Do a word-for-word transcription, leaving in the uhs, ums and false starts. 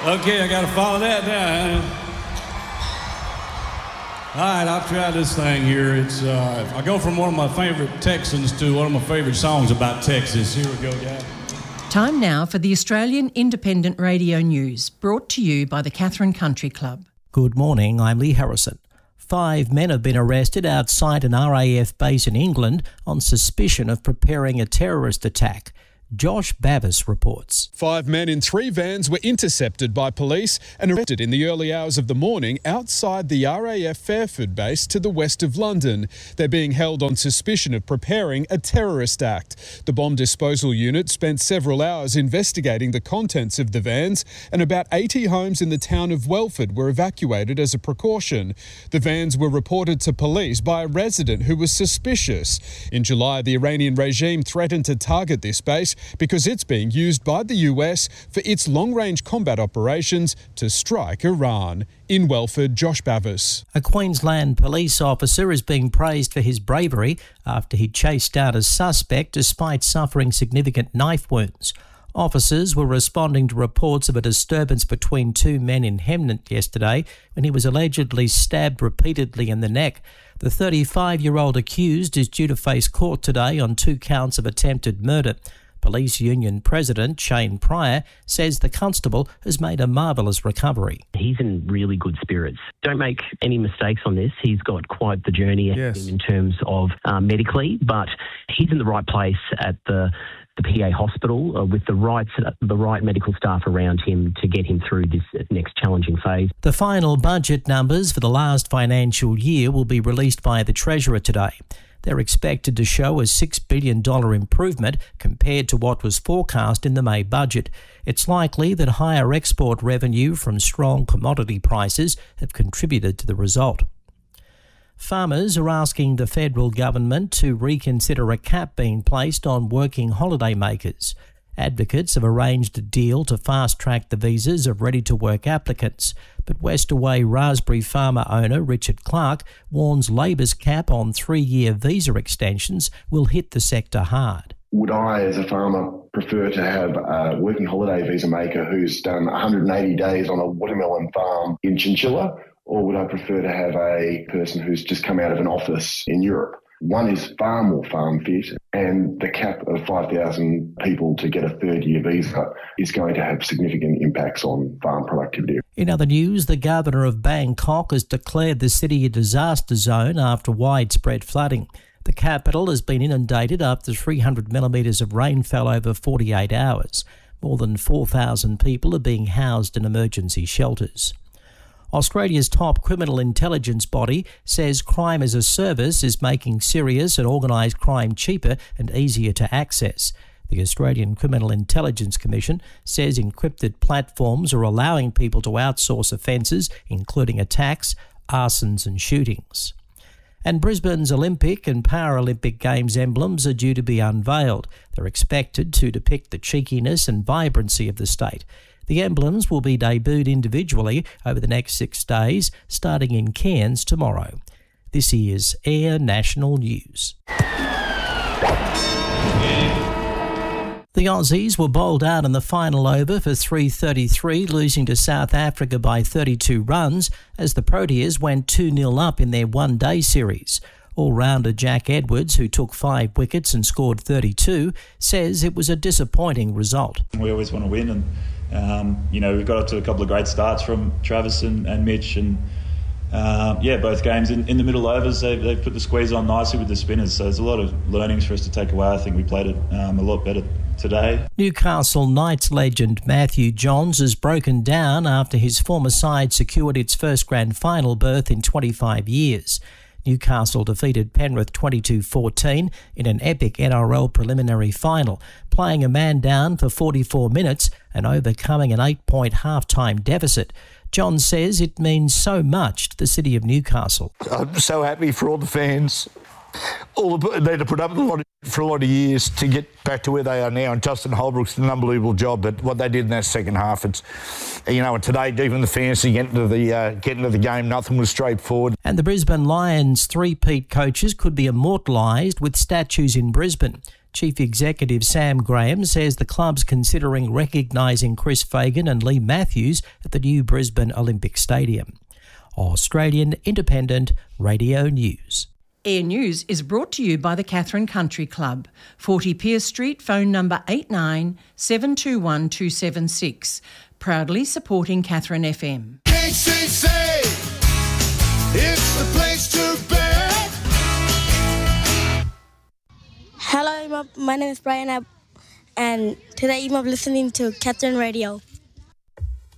Okay, I got to follow that down. All right, I'll try this thing here. It's uh, I go from one of my favorite Texans to one of my favorite songs about Texas. Here we go, guys. Time now for the Australian Independent Radio News, brought to you by the Katherine Country Club. Good morning, I'm Lee Harrison. Five men have been arrested outside an R A F base in England on suspicion of preparing a terrorist attack. Josh Bavis reports. Five men in three vans were intercepted by police and arrested in the early hours of the morning outside the R A F Fairford base to the west of London. They're being held on suspicion of preparing a terrorist act. The bomb disposal unit spent several hours investigating the contents of the vans, and about eighty homes in the town of Welford were evacuated as a precaution. The vans were reported to police by a resident who was suspicious. In July, the Iranian regime threatened to target this base because it's being used by the U S for its long-range combat operations to strike Iran. In Welford, Josh Bavis. A Queensland police officer is being praised for his bravery after he chased out a suspect despite suffering significant knife wounds. Officers were responding to reports of a disturbance between two men in Hemant yesterday when he was allegedly stabbed repeatedly in the neck. The thirty-five-year-old accused is due to face court today on two counts of attempted murder. Police Union President Shane Pryor says the constable has made a marvellous recovery. He's in really good spirits. Don't make any mistakes on this. He's got quite the journey ahead of Yes. him in terms of uh, medically, but he's in the right place at the the P A hospital uh, with the right, the right medical staff around him to get him through this next challenging phase. The final budget numbers for the last financial year will be released by the Treasurer today. They're expected to show a six billion dollars improvement compared to what was forecast in the May budget. It's likely that higher export revenue from strong commodity prices have contributed to the result. Farmers are asking the federal government to reconsider a cap being placed on working holiday makers. Advocates have arranged a deal to fast-track the visas of ready-to-work applicants, but Westaway raspberry farmer owner Richard Clark warns Labor's cap on three-year visa extensions will hit the sector hard. Would I, as a farmer, prefer to have a working holiday visa maker who's done one hundred eighty days on a watermelon farm in Chinchilla, or would I prefer to have a person who's just come out of an office in Europe? One is far more farm fit, and the cap of five thousand people to get a third-year visa is going to have significant impacts on farm productivity. In other news, the governor of Bangkok has declared the city a disaster zone after widespread flooding. The capital has been inundated after three hundred millimetres of rain fell over forty-eight hours. More than four thousand people are being housed in emergency shelters. Australia's top criminal intelligence body says crime as a service is making serious and organised crime cheaper and easier to access. The Australian Criminal Intelligence Commission says encrypted platforms are allowing people to outsource offences, including attacks, arsons and shootings. And Brisbane's Olympic and Paralympic Games emblems are due to be unveiled. They're expected to depict the cheekiness and vibrancy of the state. The emblems will be debuted individually over the next six days, starting in Cairns tomorrow. This is Air National News. The Aussies were bowled out in the final over for three thirty-three, losing to South Africa by thirty-two runs as the Proteas went two nil up in their one-day series. All-rounder Jack Edwards, who took five wickets and scored thirty-two, says it was a disappointing result. We always want to win, and um, you know, we've got up to a couple of great starts from Travis and, and Mitch, and uh, yeah, both games in, in the middle overs, they've, they've put the squeeze on nicely with the spinners, so there's a lot of learnings for us to take away. I think we played it um, a lot better today. Newcastle Knights legend Matthew Johns has broken down after his former side secured its first grand final berth in twenty-five years. Newcastle defeated Penrith twenty-two fourteen in an epic N R L preliminary final, playing a man down for forty-four minutes and overcoming an eight-point half-time deficit. John says it means so much to the city of Newcastle. I'm so happy for all the fans. All the, they had to put up a lot of, for a lot of years to get back to where they are now, and Justin Holbrook's did an unbelievable job. But what they did in that second half, it's, you know, and today even the fantasy getting to the uh, getting to the game, nothing was straightforward. And the Brisbane Lions three-peat coaches could be immortalised with statues in Brisbane. Chief Executive Sam Graham says the club's considering recognising Chris Fagan and Lee Matthews at the new Brisbane Olympic Stadium. Australian Independent Radio News. Air News is brought to you by the Catherine Country Club, forty Pierce Street, phone number eight nine seven two one two seven six. Proudly supporting Catherine F M. K C C, it's the place to be. Hello, my, my name is Brian, and today I'm listening to Catherine Radio.